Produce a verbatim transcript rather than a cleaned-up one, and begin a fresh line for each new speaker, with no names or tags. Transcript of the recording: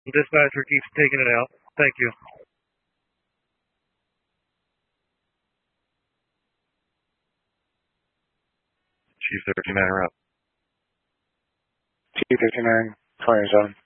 Dispatcher keeps taking it out. Thank you.
Chief thirty-nine, we're up.
Chief thirty-nine, twenty zone.